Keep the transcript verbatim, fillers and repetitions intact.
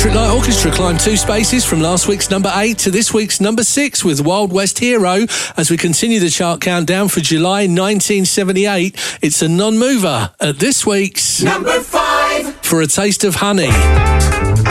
Electric Light Orchestra climbed two spaces from last week's number eight to this week's number six with Wild West Hero. As we continue the chart countdown for July nineteen seventy-eight, it's a non-mover at this week's number five. For a Taste of Honey.